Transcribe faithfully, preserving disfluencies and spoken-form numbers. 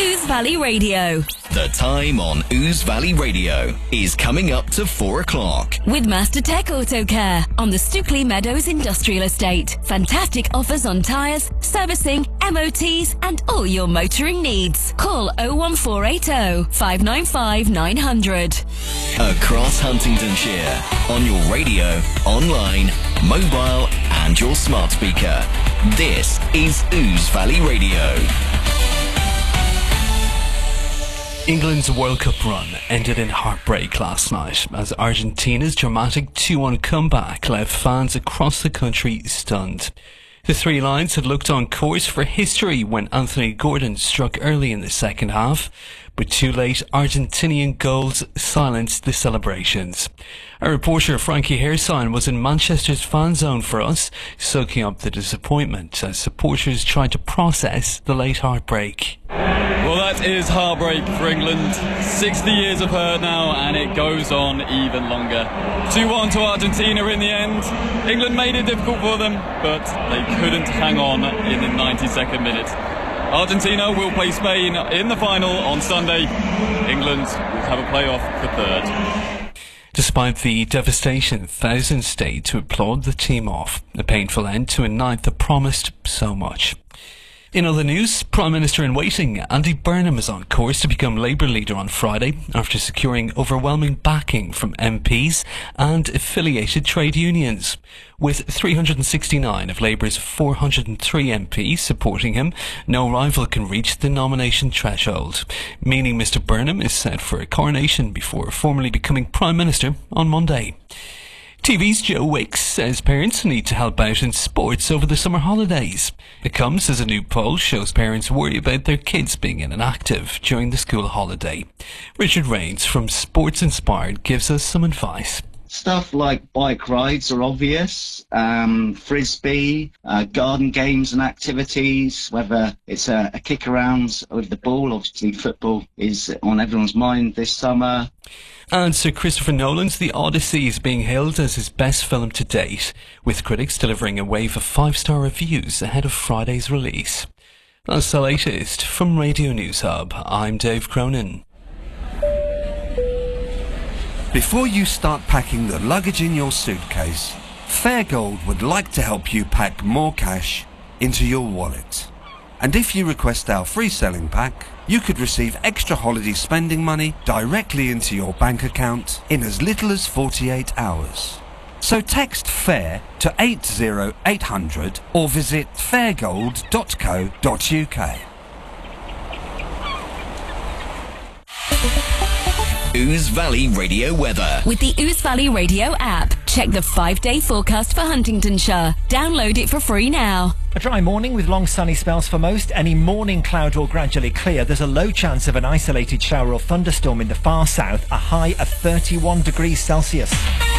Ouse Valley Radio. The time on Ouse Valley Radio is coming up to four o'clock. With Master Tech Auto Care on the Stookley Meadows Industrial Estate. Fantastic offers on tyres, servicing, M O Ts and all your motoring needs. Call oh one four eight oh, five nine five, nine hundred. Across Huntingdonshire, on your radio, online, mobile and your smart speaker. This is Ouse Valley Radio. England's World Cup run ended in heartbreak last night as Argentina's dramatic two one comeback left fans across the country stunned. The Three Lions had looked on course for history when Anthony Gordon struck early in the second half, but too late Argentinian goals silenced the celebrations. Our reporter Frankie Hairsign was in Manchester's fan zone for us, soaking up the disappointment as supporters tried to process the late heartbreak. Well, that is heartbreak for England. sixty years of hurt now, and it goes on even longer. two one to Argentina in the end. England made it difficult for them, but they couldn't hang on in the ninety-second minute. Argentina will play Spain in the final on Sunday. England will have a playoff for third. Despite the devastation, thousands stayed to applaud the team off. A painful end to a night that promised so much. In other news, Prime Minister in waiting Andy Burnham is on course to become Labour leader on Friday after securing overwhelming backing from M Ps and affiliated trade unions. With three hundred sixty-nine of Labour's four hundred three M Ps supporting him, no rival can reach the nomination threshold, meaning Mr Burnham is set for a coronation before formally becoming Prime Minister on Monday. T V's Joe Wicks says parents need to help out in sports over the summer holidays. It comes as a new poll shows parents worry about their kids being inactive during the school holiday. Richard Rains from Sports Inspired gives us some advice. Stuff like bike rides are obvious, um, frisbee, uh, garden games and activities, whether it's a, a kick around with the ball. Obviously football is on everyone's mind this summer. And Sir Christopher Nolan's The Odyssey is being hailed as his best film to date, with critics delivering a wave of five-star reviews ahead of Friday's release. That's the latest from Radio News Hub. I'm Dave Cronin. Before you start packing the luggage in your suitcase, Fairgold would like to help you pack more cash into your wallet. And if you request our free selling pack, you could receive extra holiday spending money directly into your bank account in as little as forty-eight hours. So text FAIR to eight zero eight hundred or visit fairgold dot co dot uk. Ouse Valley Radio weather. With the Ouse Valley Radio app, check the five-day forecast for Huntingdonshire. Download it for free now. A dry morning with long sunny spells for most. Any morning cloud will gradually clear. There's a low chance of an isolated shower or thunderstorm in the far south. A high of thirty-one degrees Celsius.